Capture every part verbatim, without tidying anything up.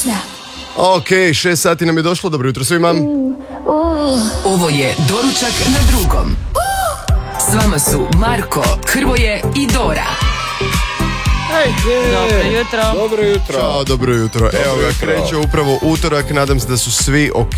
Ok, šest sati nam je došlo, dobro jutro svima. Ovo je Doručak na drugom. S vama su Marko, Hrvoje i Dora. Hey, dobro jutro. Dobro jutro. Ćao, dobro jutro. Dobro Evo ga, jutro. Kreće upravo utorak, nadam se da su svi ok.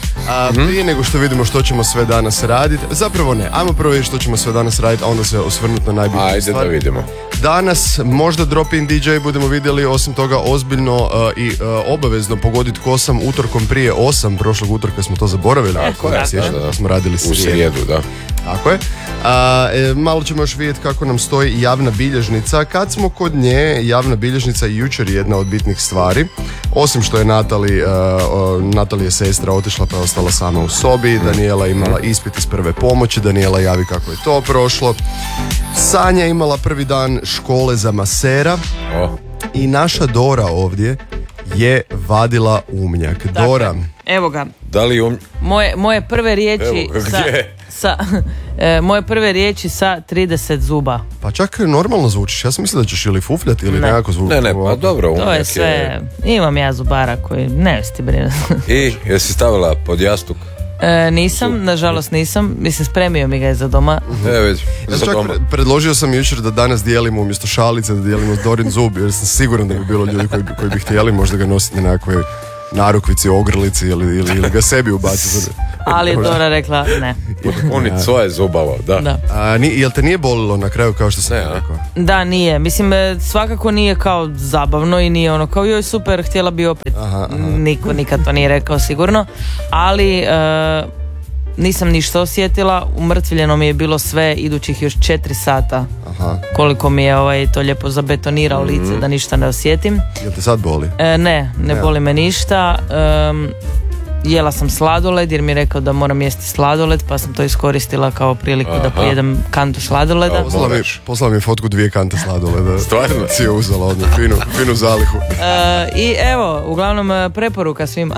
A mm-hmm. prije nego što vidimo što ćemo sve danas raditi, zapravo ne, ajmo prvo vidjeti što ćemo sve danas raditi, a onda se osvrnuti na najbitnije Ajde stvari. da vidimo. Danas možda drop-in D J budemo vidjeli, osim toga ozbiljno uh, i uh, obavezno pogoditi ko sam utorkom prije osam, prošlog utorka smo to zaboravili. Tako je, da, da, da smo radili u srijedu, da. Tako je. A, e, malo ćemo još vidjeti kako nam stoji javna bilježnica. Kad smo kod nje, javna bilježnica i jučer je jedna od bitnih stvari. Osim što je Natali, uh, Natali je sestra otišla pa je ostala sama u sobi. Danijela imala ispit iz prve pomoći. Danijela javi kako je to prošlo. Sanja imala prvi dan škole za masera. Oh. I naša Dora ovdje je vadila umnjak. Dakle, Dora. Evo ga. Da li um... Moje, moje prve riječi Evo, sa, sa e, moje prve riječi sa trideset zuba. Pa čak normalno zvučiš. Ja sam mislila da ćeš ili fufljati ili Ne. nekako zvuči. Ne, ne, pa dobro, umnjak To je sve, je... imam ja zubara koji, ne ti brinuti. I, jesi stavila pod jastuk? E, nisam, nažalost nisam. Mislim, spremio mi ga je za doma. Ne, već, Ja za čak doma. pre- predložio sam jučer da danas dijelimo umjesto šalice, da dijelimo Dorin zub, jer sam siguran da bi bilo ljudi koji, bi- koji bi htjeli možda ga nositi na nekakve narukvici, ogrlici ili, ili, ili ga sebi ubaciti. Ali je Dora rekla ne. Punit svoje zubavo, da. Da. A, ni, jel te nije bolilo na kraju kao što sam Ne, a? rekao? Da, nije. Mislim, e, svakako nije kao zabavno i nije ono kao joj super, htjela bi opet. Aha, aha. Niko nikad to nije rekao sigurno. Ali e, nisam ništa osjetila. Umrtvljeno mi je bilo sve idućih još četiri sata. Aha. Koliko mi je ovaj, to lijepo zabetonirao Mhm. lice da ništa ne osjetim. Jel te sad boli? E, ne, ne Ja. boli me ništa. Em, jela sam sladoled jer mi je rekao da moram jesti sladoled, pa sam to iskoristila kao priliku da Aha. pojedem kantu sladoleda. Evo, Poslala mi, moraš. poslala mi fotku dvije kante sladoleda. Stvarno? Si je uzela odmah, finu, finu zalihu. E, I evo, uglavnom e, preporuka svima.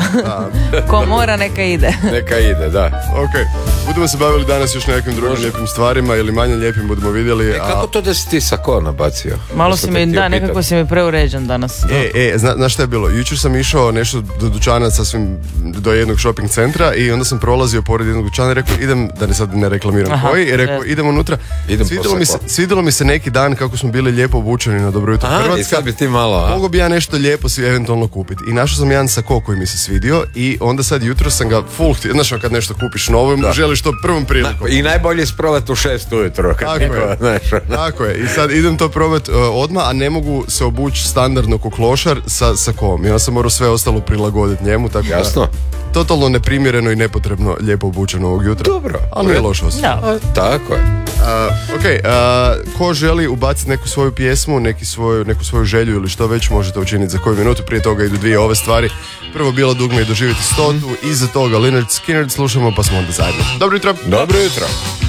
Ko mora neka ide. Neka ide, da. Ok, budemo se bavili danas još nekakvim drugim lijepim stvarima ili manje lijepim budemo vidjeli. E, kako to da si ti sako nabacio? Malo To si sam mi, te htio da, pitat. nekako si mi preuređen danas. E, e, zna, znaš šta je bilo? Jučer sam išao nešto do dućana sasvim do jednog shopping centra i onda sam prolazio pored jednog dućana i rekao idem, da ne sad ne reklamiram Aha, koji, i rekao yes. idem unutra. Idem svidjelo, po mi se, sako. svidjelo mi se neki dan kako smo bili lijepo obučeni na Dobro jutro Aha, i Hrvatska. sad bi ti malo, a? Mogu bi ja nešto lijepo si eventualno kupiti. I našao sam jedan sako koji mi se svidio i onda sad jutro sam ga full htio. Znaš ono kad nešto kupiš novo, želiš to prvom prilikom. I najbolje je sprovat u šest ujutro. Kad Tako niko, je. znaš, ono. Tako je, i sad idem to probati uh, odmah, a ne mogu se obući standardno ko klošar sa sakom. I onda sam morao sve ostalo prilagoditi njemu, tako Jasno. da totalno neprimjereno i nepotrebno lijepo obučeno ovog jutra. Dobro. Ali nije loše osjećaj. Da. A, tako je. Uh, ok, uh, ko želi ubaciti neku svoju pjesmu, neki svoju, neku svoju želju ili što već možete učiniti za koju minutu. Prije toga idu dvije ove stvari. Prvo Bilo dugme i doživjeti stotu, iza toga Lynyrd Skynyrd slušamo pa smo onda zajedno. Dobro jutro! Dobro jutro.